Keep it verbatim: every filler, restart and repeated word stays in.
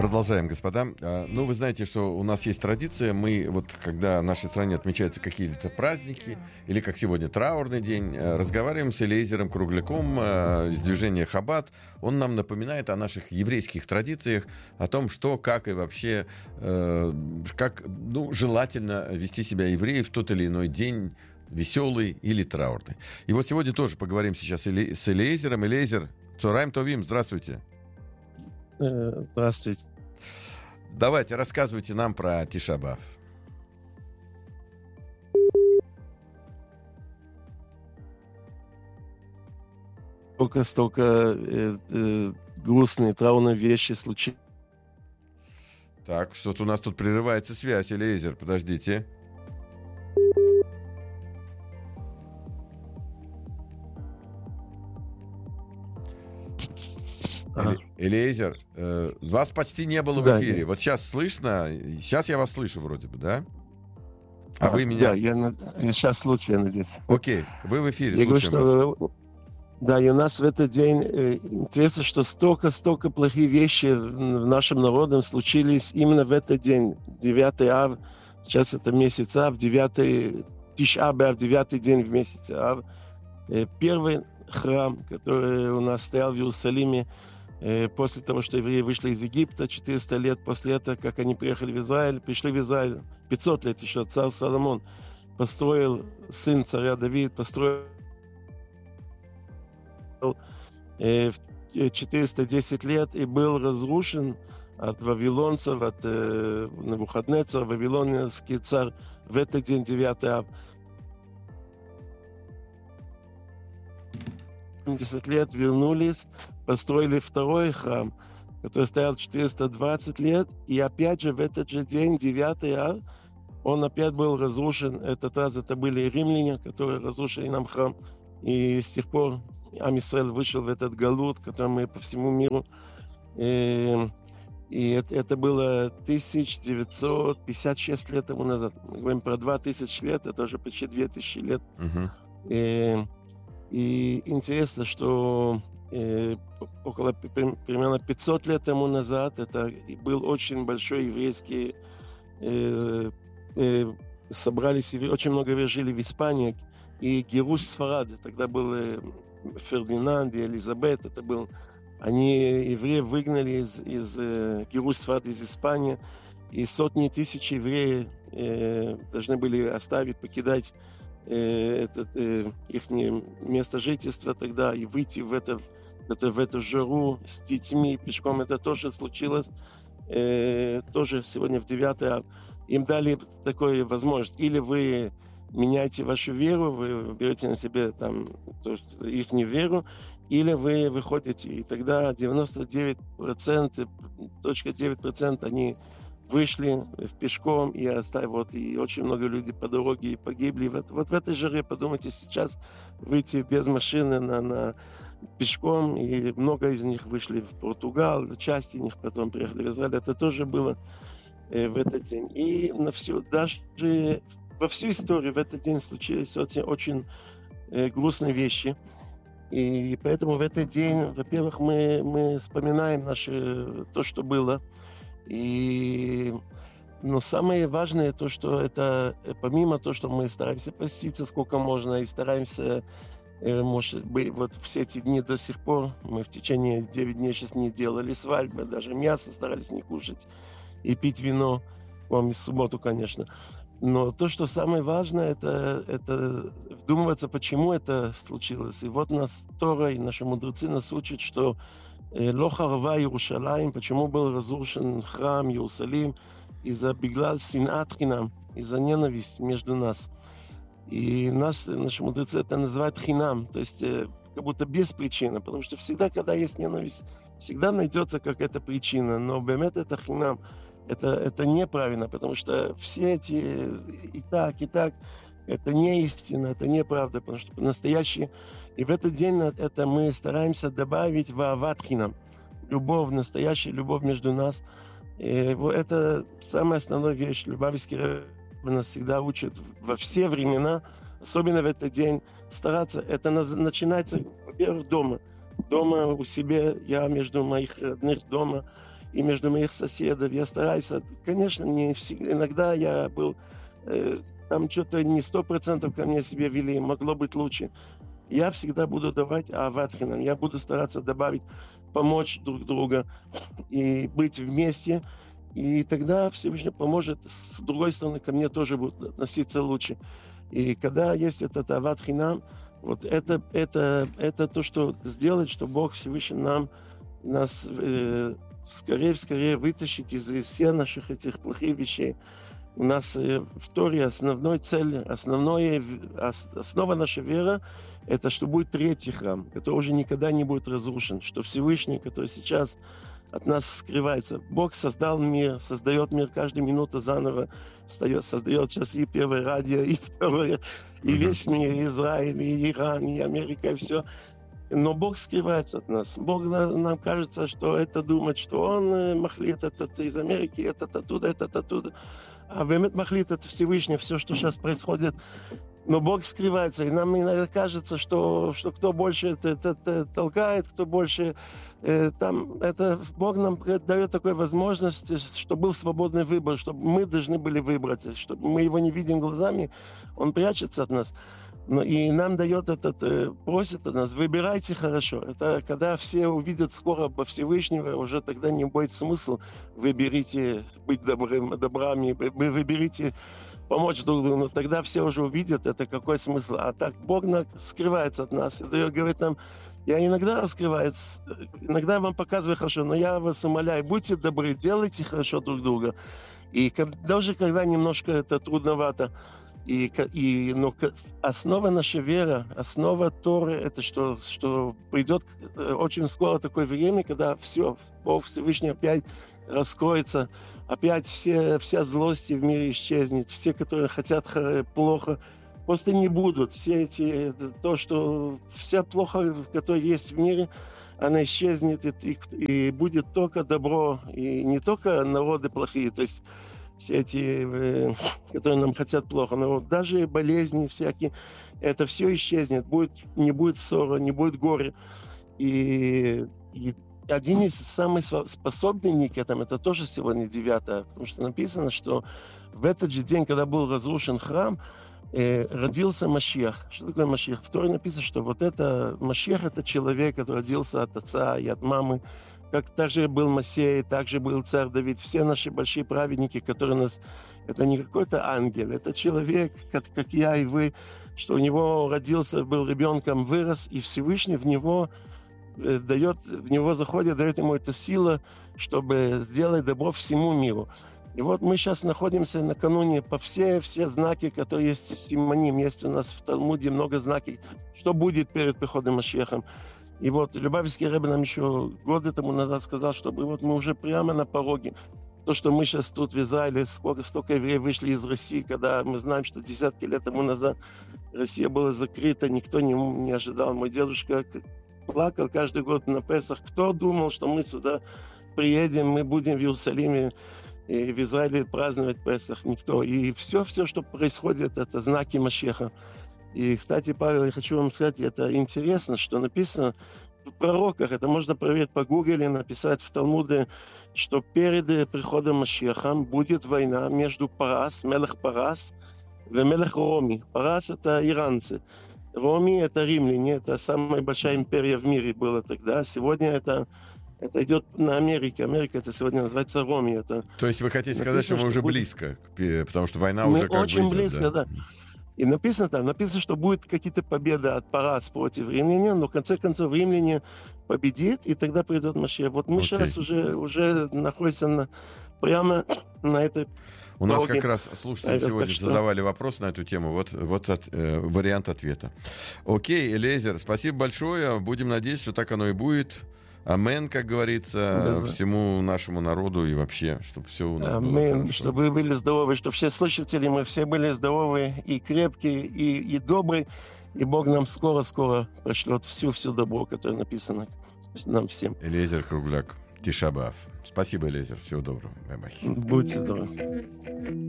Продолжаем, господа. Ну, вы знаете, что у нас есть традиция. Мы, вот, когда в нашей стране отмечаются какие-то праздники, или как сегодня траурный день, разговариваем с Элиэзером Кругляком из движения Хаббат. Он нам напоминает о наших еврейских традициях, о том, что, как и вообще, как, ну, желательно вести себя еврею в тот или иной день, веселый или траурный. И вот сегодня тоже поговорим сейчас с Элиэзером. Элиэзер, цорайм товим, здравствуйте. Здравствуйте. Давайте, рассказывайте нам про Тиша б'Ав. Столько, столько э, э, грустные, траурные вещи случились. Так, что-то у нас тут прерывается связь, Элиэзер, подождите. Ага. Элиэзер, э, вас почти не было Да, в эфире. да. Вот сейчас слышно, сейчас я вас слышу вроде бы, да? А, а вы меня... Да, я, на... я сейчас лучше, я надеюсь. Окей, вы в эфире, я говорю, слушаем что... Да, и у нас в этот день э, интересно, что столько-столько плохих вещей в нашем народе случились именно в этот день, девятый ав. Сейчас это месяц ав, девятый Тиша б'Ав, девятый день в месяце ав. Э, первый храм, который у нас стоял в Иерусалиме, после того, что евреи вышли из Египта, четыреста лет после этого, как они приехали в Израиль, пришли в Израиль, пятьсот лет еще, царь Соломон построил, сын царя Давид, построил в четыреста десять лет и был разрушен от вавилонцев, от э, Навуходнецара, вавилонский царь, в этот день, девятый ав. семьдесят лет вернулись, построили второй храм, который стоял четыреста двадцать лет, и опять же в этот же день, девятый ав, он опять был разрушен. Этот раз это были римляне, которые разрушили нам храм, и с тех пор Ам Исраэль вышел в этот галут, который мы по всему миру. И, и это, это было тысяча девятьсот пятьдесят шесть лет тому назад. Мы говорим про два тысячи лет, это уже почти две тысячи лет. Uh-huh. И, И интересно, что э, около примерно пятьсот лет тому назад это был очень большой еврейский... Э, э, собрались, очень много евреев жили в Испании, и Геруш Сфарад, тогда был э, Фердинанд и Элизабет, это был... Они евреев выгнали из, из э, Геруш Сфарад из Испании, и сотни тысяч евреев э, должны были оставить, покидать это, э, их место жительства тогда и выйти в, это, в, это, в эту жару с детьми пешком. Это тоже случилось э, тоже сегодня в девятый ав. Им дали такую возможность. Или вы меняете вашу веру, вы берете на себе там их веру, или вы выходите. И тогда девяносто девять процентов, девять процентов они вышли в пешком и оставили, вот, и очень много людей по дороге и погибли. Вот, вот в этой жаре, подумайте, сейчас выйти без машины на, на пешком, и много из них вышли в Португал, часть из них потом приехали в Израиль. Это тоже было э, в этот день. И на всю, даже во всю историю в этот день случились очень, очень э, грустные вещи. И поэтому в этот день, во-первых, мы, мы вспоминаем наше, то, что было. И, но самое важное то, что это, помимо того, что мы стараемся поститься сколько можно, и стараемся, может быть, вот все эти дни до сих пор, мы в течение девяти дней сейчас не делали свадьбы, даже мясо старались не кушать и пить вино, кроме в субботу, конечно. Но то, что самое важное, это, это вдумываться, почему это случилось. И вот нас Тора и наши мудрецы нас учат, что Ло харава Иерушалаим, почему был разрушен храм Иерусалим, из-за биглаль синат хинам, из-за ненависти между нас. И нас, наши мудрецы, это называют хинам, то есть как будто без причины, потому что всегда, когда есть ненависть, всегда найдется какая-то причина, но бемет это хинам, это, это неправильно, потому что все эти и так, и так, это не истина, это неправда, потому что настоящие. И в этот день это мы стараемся добавить в аватхинам любовь, настоящая любовь между нас. И это самая основная вещь. Любавичский рэбе нас всегда учит во все времена, особенно в этот день, стараться. Это начинается, во-первых, дома. Дома у себя, я между моих родных дома. и между моих соседов. Я стараюсь, конечно, не всегда, иногда я был, э, там что-то не сто процентов ко мне себе вели, могло быть лучше. Я всегда буду давать ават хинам, я буду стараться добавить, помочь друг другу и быть вместе. И тогда Всевышний поможет, с другой стороны, ко мне тоже будут относиться лучше. И когда есть этот ават хинам, вот это, это, это то, что сделать, что Бог Всевышний нам, нас э, скорее-скорее вытащить из всех наших этих плохих вещей. У нас э, в Торе основной цель, основное, ос, основа нашей веры, это что будет третий храм, который уже никогда не будет разрушен, что Всевышний, который сейчас от нас скрывается. Бог создал мир, создает мир каждую минуту заново, создает, создает сейчас и первое радио, и второе, и весь мир, и Израиль, и Иран, и Америка, и все. Но Бог скрывается от нас. Бог, нам кажется, что это думает, что он махлит этот из Америки, этот оттуда, этот оттуда. А Вемет махлит это Всевышний, все, что сейчас происходит. Но Бог скрывается, и нам иногда кажется, что, что кто больше это, это, это толкает, кто больше э, там, это Бог нам дает такую возможность, чтобы был свободный выбор, чтобы мы должны были выбрать, чтобы мы его не видим глазами, он прячется от нас. Но и нам дает этот, э, просит от нас, выбирайте хорошо. Это когда все увидят скоро по Всевышнего, уже тогда не будет смысла, выберите быть добрым, добрами, вы выберите помочь друг другу, но тогда все уже увидят, это какой смысл. А так Бог скрывается от нас. И говорит нам, я иногда раскрываюсь, иногда вам показываю хорошо, но я вас умоляю, будьте добры, делайте хорошо друг друга. И даже когда немножко это трудновато, и, и, но основа нашей веры, основа Торы, это что, что придет очень скоро такое время, когда все, Бог Всевышний опять раскроется, опять все, вся злость в мире исчезнет, все, которые хотят плохо, просто не будут. Все эти, то, что вся плохо, которая есть в мире, она исчезнет, и, и будет только добро, и не только народы плохие, то есть все эти, которые нам хотят плохо, но даже болезни всякие, это все исчезнет, будет, не будет ссора, не будет горя. И, и один из самых способных к этому, это тоже сегодня девятое, потому что написано, что в этот же день, когда был разрушен храм, э, родился Машиах. Что такое Машиах? В Торе написано, что вот это Машиах, это человек, который родился от отца и от мамы, как также был Моисей, также был царь Давид, все наши большие праведники, которые нас... Это не какой-то ангел, это человек, как, как я и вы, что у него родился, был ребенком, вырос, и Всевышний в него дает, в него заходит, дает ему эту силу, чтобы сделать добро всему миру. И вот мы сейчас находимся накануне по все, все знаки, которые есть в Симоним. Есть у нас в Талмуде много знаков, что будет перед приходом Машиаха. И вот Любавский Ребе нам еще годы тому назад сказал, чтобы вот мы уже прямо на пороге. То, что мы сейчас тут в Израиле, сколько, столько евреев вышли из России, когда мы знаем, что десятки лет тому назад Россия была закрыта, никто не, не ожидал. Мой дедушка плакал каждый год на Песах. Кто думал, что мы сюда приедем, мы будем в Иерусалиме и в Израиле праздновать Песах? Никто. И все, все, что происходит, это знаки Машеха. И, кстати, Павел, я хочу вам сказать, это интересно, что написано в пророках, это можно проверить по Гугле, написать в Талмуде, что перед приходом Машеха будет война между Парас, Мелех Парас, и Мелех Роми. Парас — это иранцы. Роми — это римляне, это самая большая империя в мире была тогда. Сегодня это, это идет на Америке. Америка это сегодня называется Роми. Это То есть вы хотите написано, сказать, что мы уже будет... близко, потому что война мы уже как очень бы идет, близко, да. да. И написано там, написано, что будет какие-то победы от Парас против римлян, но в конце концов римляне победит, и тогда придет Машиах. Вот мы okay. сейчас уже, уже находимся на, прямо на этой У нас как раз слушатели это сегодня что... задавали вопрос на эту тему. Вот, вот от, э, вариант ответа. Окей, Элиэзер, спасибо большое. Будем надеяться, что так оно и будет. Амен, как говорится, да, всему нашему народу и вообще, чтобы все у нас Амен, было хорошо. Чтобы вы были здоровы, чтобы все слушатели, мы все были здоровы и крепкие, и, и добрые. И Бог нам скоро-скоро пришлет всю-всю добро, которое написано нам всем. Элиэзер Кругляк, Тиша б'Ав. Спасибо, Элиэзер. Всего доброго. Бай-бай. Будьте здоровы.